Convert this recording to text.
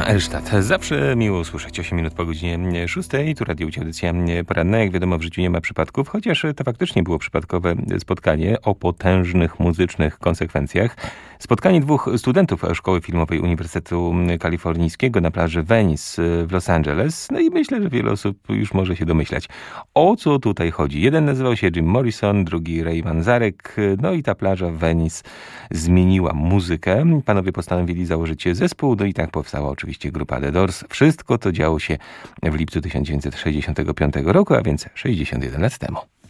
Grupa Elsztad. Zawsze miło słyszeć. 8 minut po godzinie 6. Tu Radio Łódź, audycja poranna. Jak wiadomo, w życiu nie ma przypadków, chociaż to faktycznie było przypadkowe spotkanie o potężnych muzycznych konsekwencjach. Spotkanie dwóch studentów Szkoły Filmowej Uniwersytetu Kalifornijskiego na plaży Venice w Los Angeles. No i myślę, że wiele osób już może się domyślać, o co tutaj chodzi. Jeden nazywał się Jim Morrison, drugi Ray Manzarek. No i ta plaża w Venice zmieniła muzykę. Panowie postanowili założyć zespół, no i tak powstała oczywiście grupa The Doors. Wszystko to działo się w lipcu 1965 roku, a więc 61 lat temu.